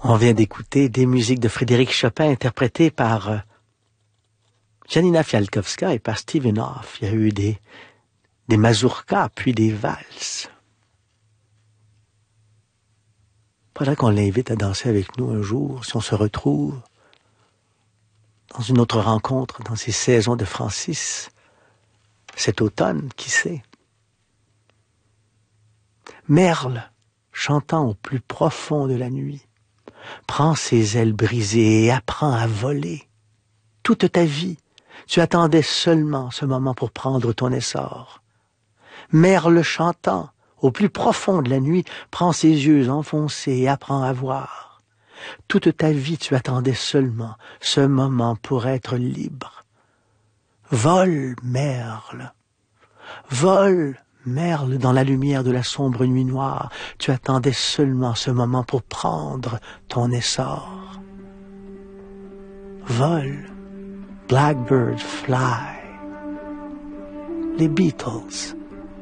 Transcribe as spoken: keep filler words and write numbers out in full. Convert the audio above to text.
On vient d'écouter des musiques de Frédéric Chopin interprétées par euh, Janina Fialkowska et par Stephen Hoff. Il y a eu des, des mazurkas, puis des valses. Faudrait qu'on l'invite à danser avec nous un jour, si on se retrouve dans une autre rencontre, dans ces saisons de Francis, cet automne, qui sait. Merle, chantant au plus profond de la nuit, prends ses ailes brisées et apprends à voler. Toute ta vie, tu attendais seulement ce moment pour prendre ton essor. Merle chantant, au plus profond de la nuit, prends ses yeux enfoncés et apprends à voir. Toute ta vie, tu attendais seulement ce moment pour être libre. Vole, merle. Vole, merle, dans la lumière de la sombre nuit noire. Tu attendais seulement ce moment pour prendre ton essor. Vole, blackbird fly. Les Beatles.